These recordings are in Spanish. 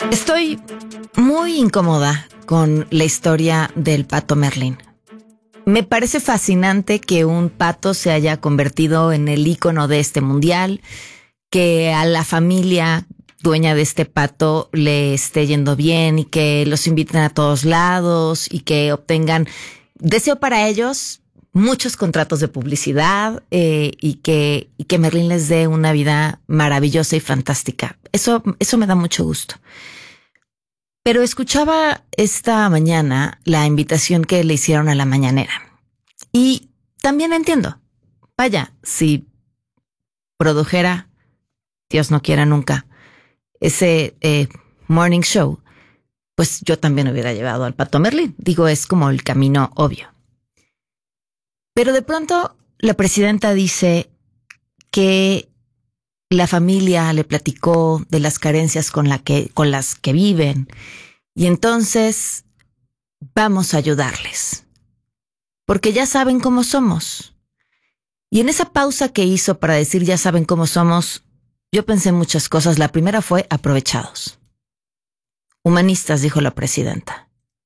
Estoy muy incómoda con la historia del pato Merlín. Me parece fascinante que un pato se haya convertido en el ícono de este mundial, que a la familia dueña de este pato le esté yendo bien y que los inviten a todos lados y que obtengan, deseo para ellos, muchos contratos de publicidad y que Merlín les dé una vida maravillosa y fantástica. Eso me da mucho gusto. Pero escuchaba esta mañana la invitación que le hicieron a la mañanera. Y también entiendo. Vaya, si produjera, Dios no quiera nunca, ese morning show, pues yo también hubiera llevado al pato Merlín. Digo, es como el camino obvio. Pero de pronto la presidenta dice que la familia le platicó de las carencias con las que viven y entonces vamos a ayudarles. Porque ya saben cómo somos. Y en esa pausa que hizo para decir ya saben cómo somos, yo pensé muchas cosas. La primera fue aprovechados. Humanistas, dijo la presidenta.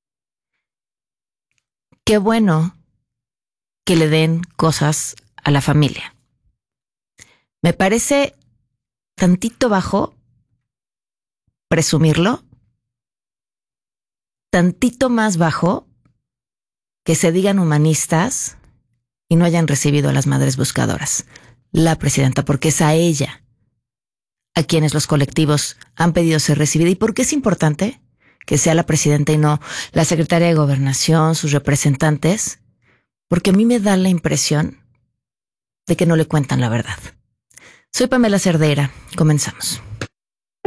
Qué bueno que le den cosas a la familia. Me parece tantito bajo presumirlo, tantito más bajo que se digan humanistas y no hayan recibido a las madres buscadoras. La presidenta, porque es a ella a quienes los colectivos han pedido ser recibida. ¿Y por qué es importante que sea la presidenta y no la secretaria de Gobernación, sus representantes? Porque a mí me da la impresión de que no le cuentan la verdad. Soy Pamela Cerdeira. Comenzamos.